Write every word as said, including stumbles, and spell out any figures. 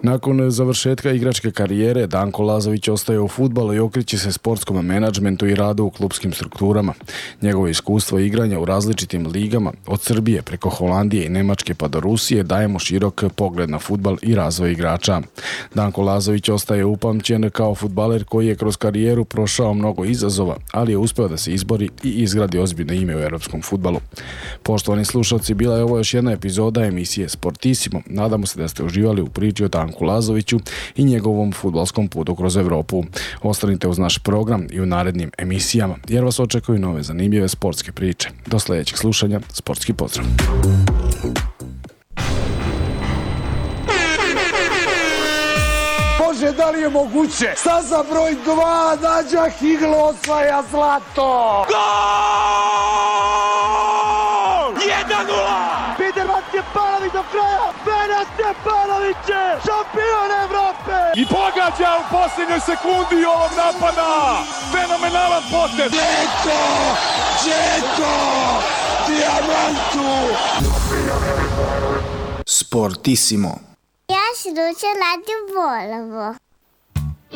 Nakon završetka igračke karijere, Danko Lazović ostaje u fudbalu i okreće se sportskom menadžmentu i radu u klupskim strukturama. Njegovo iskustvo igranja u različitim ligama, od Srbije preko Holandije i Nemačke pa do Rusije, daje mu širok pogled na fudbal i razvoj igrača. Danko Lazović ostaje upamćen kao fudbaler koji je kroz karijeru prošao mnogo izazova, ali je uspeo da se izbori i izgradi ozbiljno ime u evropskom fudbalu. Poštovani slušalci, bila je ovo još jedna epizoda emisije Sportissimo. Nadamo se da ste uživali u priči o Danku Lazoviću i njegovom fudbalskom putu kroz Evropu. Ostanite uz naš program i u narednim emisijama, jer vas očekuju nove zanimljive sportske priče. Do sljedećeg slušanja, sportski pozdrav! Bože, da li je moguće? Staza broj dva, Nađa Higlo osvaja zlato! Gol! jedan nula! Viderman Stjepanović do kraja! Bena Stjepanović je šampion Evrope! I pogađa u posljednjoj sekundi ovog napada! Fenomenalan potez! Džeko! Džeko! Diamantu! Sportissimo. Ja slušam Radio Bolovo.